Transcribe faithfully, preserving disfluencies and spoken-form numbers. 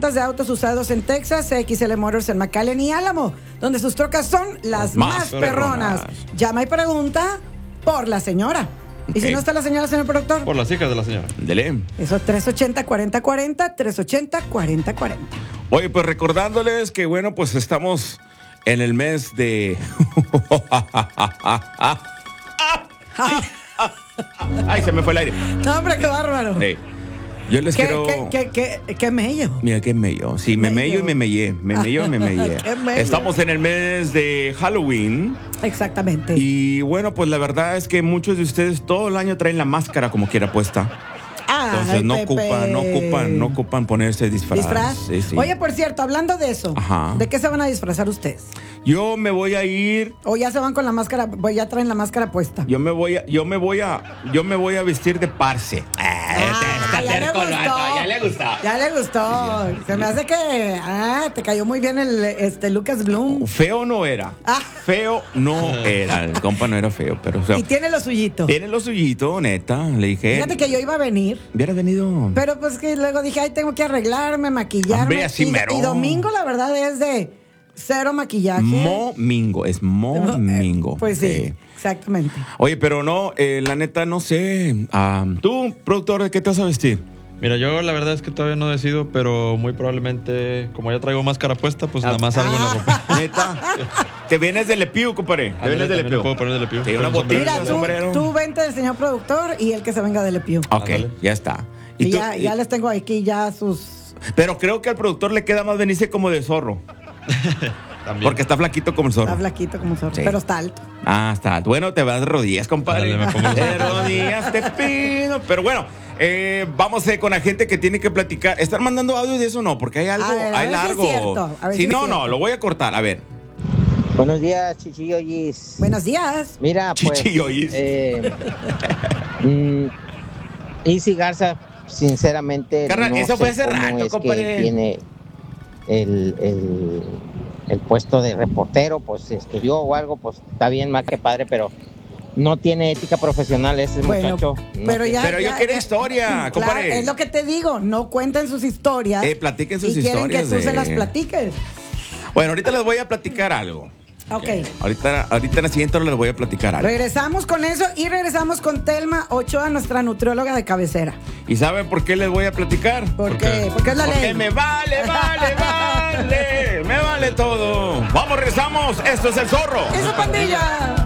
rentas de autos usados en Texas, X L Motors en McAllen y Álamo, donde sus trocas son las más, más perronas. perronas. Llama y pregunta por la señora. Okay. ¿Y si no está la señora, señor productor? Por las hijas de la señora. Dele. Eso, tres ochenta, cuarenta cuarenta, tres ochenta, cuarenta cuarenta. Oye, pues recordándoles que, bueno, pues estamos en el mes de... Ay, se me fue el aire. No, hombre, qué bárbaro. Hey. Yo les ¿Qué, quiero... ¿Qué, qué, qué, qué mello? Mira, qué mello. Sí, me mello y me mellé. Me mello y me mellé. Estamos en el mes de Halloween. Exactamente. Y bueno, pues la verdad es que muchos de ustedes todo el año traen la máscara como quiera puesta. Entonces Ay, no Pepe. ocupan, no ocupan, no ocupan ponerse disfraz. ¿Disfraz? Sí, sí. Oye, por cierto, hablando de eso, Ajá. ¿de qué se van a disfrazar ustedes? Yo me voy a ir. O ya se van con la máscara, pues ya traen la máscara puesta. Yo me voy a, yo me voy a, yo me voy a vestir de parce. Ah, ya, le gustó. ya le gustó. Ya le gustó. Se me hace que ah, te cayó muy bien el este Lucas Bloom. Feo no era. Ah. Feo no era. El compa no era feo, pero o sea, y tiene lo suyito. Tiene lo suyito, neta. Le dije. Fíjate que yo iba a venir. Hubiera venido. Pero pues que luego dije, ay, tengo que arreglarme, maquillarme. Hombre, así y, mero. y domingo, la verdad, es de cero maquillaje. Momingo, es momingo. Pues sí, eh. exactamente. Oye, pero no, eh, la neta, no sé. Um, Tú, productor, ¿de qué te vas a vestir? Mira, yo la verdad es que todavía no decido, pero muy probablemente, como ya traigo máscara puesta, pues ah, nada más salgo en la ropa. Neta. Te vienes de Le Pew, compadre. Te vienes de Le Pew. Puedo poner de Le Pew. Te una botella, Mira, tú, sombrero. tú vente del señor productor y el que se venga de Le Pew. Ok, Ándale. ya está. Y, tú- ya, ya les tengo aquí ya sus... Pero creo que al productor le queda más venirse como de zorro. También. Porque está flaquito como el zorro. Está flaquito como zorro, Sí. pero está alto. Ah, está. Bueno, te vas de rodillas, compadre. Ándale, me pongo los De zapatos. rodillas te pido. Pero bueno, eh, vamos eh, con la gente que tiene que platicar. ¿Están mandando audio de eso o no? Porque hay algo, A ver, a hay ver si es largo. cierto, a ver Si si es no, cierto. no, lo voy a cortar. A ver. Buenos días, chichilloyis. Buenos días. Mira, pues. Chichilloyis. Eh, mm, Easy Garza, sinceramente. Carnal, no eso sé fue hace cómo rato, es compadre. que tiene el, el, el puesto de reportero, pues estudió o algo, pues está bien, más que padre, pero no tiene ética profesional ese Bueno, muchacho. No pero tiene. ya... Pero yo ya- quiero ya- historia, Claro, compadre. es lo que te digo, no cuenten sus historias. Eh, platiquen sus y quieren historias que tú de- se las platiques. Bueno, ahorita les voy a platicar algo. Ok. Ahorita, ahorita en la siguiente hora les voy a platicar algo. Regresamos con eso y regresamos con Telma Ochoa, nuestra nutrióloga de cabecera. ¿Y saben por qué les voy a platicar? ¿Por, ¿Por qué? qué? Porque es la Porque ley. me vale, vale, vale. Me vale todo. Vamos, regresamos. Esto es El Zorro. ¡Esa pandilla!